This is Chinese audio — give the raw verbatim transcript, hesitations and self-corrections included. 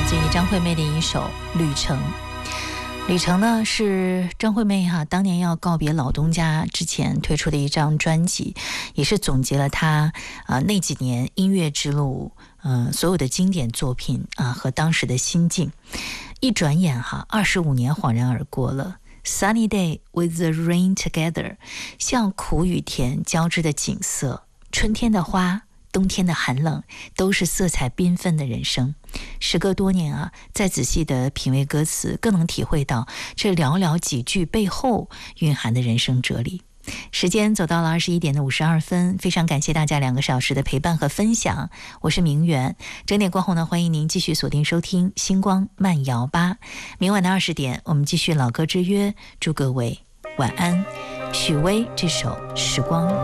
自于张惠妹的一首《旅程》。旅程呢是张惠妹哈、啊、当年要告别老东家之前推出的一张专辑，也是总结了她啊、呃、那几年音乐之路呃所有的经典作品啊、呃、和当时的心境。一转眼哈，二十五年恍然而过了。Sunny day with the rain together， 像苦与甜交织的景色，春天的花，冬天的寒冷，都是色彩缤纷的人生。时隔多年啊，再仔细的品味歌词，更能体会到这寥寥几句背后蕴含的人生哲理。时间走到了二十一点的五十二分，非常感谢大家两个小时的陪伴和分享，我是明媛。整点过后呢，欢迎您继续锁定收听星光慢摇吧。明晚的二十点，我们继续老歌之约，祝各位晚安。许巍这首《时光》。